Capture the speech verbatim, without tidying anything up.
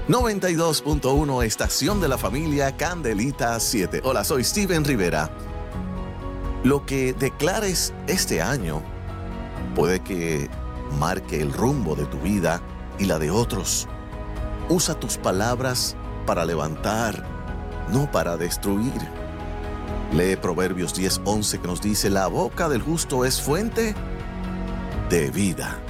noventa y dos punto uno, estación de la familia Candelita siete. Hola, soy Steven Rivera. Lo que declares este año puede que marque el rumbo de tu vida y la de otros. Usa tus palabras para levantar, no para destruir. Lee Proverbios diez once que nos dice: la boca del justo es fuente de vida.